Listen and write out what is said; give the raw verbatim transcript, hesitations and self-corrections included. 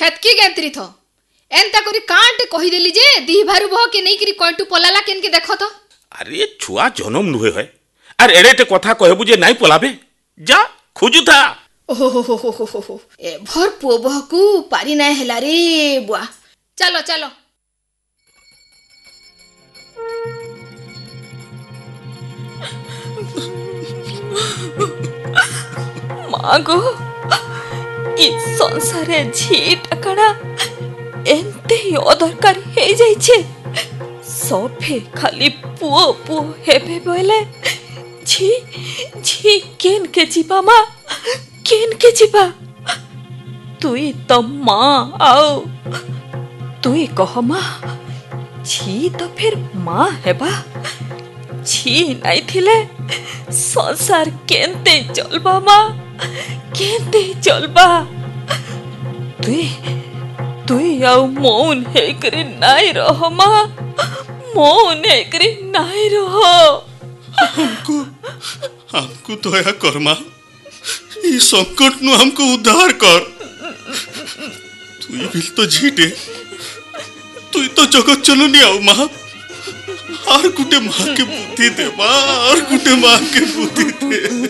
हेतकी गेंत्री थो एंता करी कांटे कहि देली जे दी भारू बह के नहीं करी कोंटू पलाला केन के देखो तो। अरे छुआ जन्म नुहे है अरे एड़ेटे कथा कहबु जे नहीं पलाबे जा खोजु था। ओहो हो हो हो हो हो ए भर पुओ बह को पारी ना हेला रे बुआ। चलो चलो मागो इ संसारे झीट कणा एंते अदरकार हे जाइछे सफे खाली पुओ पुओ हेबे बोले छी छी केन के जीवा मा केन के जीवा तुई तो माँ आओ तुई कह माँ छी तो फिर माँ हेबा छी नहीं थिले संसार केनते चलबा माँ केनते चलबा तुई तुई आउ मौन हे करी नाई रह माँ मौन है करी नाई रहो। हमको हमको दया कर माँ ये संकट नु हमको उद्धार कर। तू भी तो झीटे तू तो जगत चलनी आओ माँ और गुटे माँ के बुद्धि दे माँ और गुटे माँ के बुद्धि दे।